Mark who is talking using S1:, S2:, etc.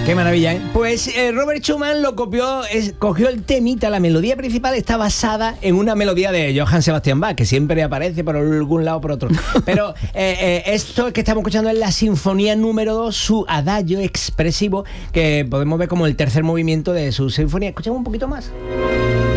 S1: Qué maravilla, ¿eh? Pues Robert Schumann lo cogió el temita, la melodía principal está basada en una melodía de Johann Sebastian Bach, que siempre aparece por algún lado o por otro. Pero esto que estamos escuchando es la Sinfonía número 2, su adagio expresivo, que podemos ver como el tercer movimiento de su sinfonía. Escuchamos un poquito más.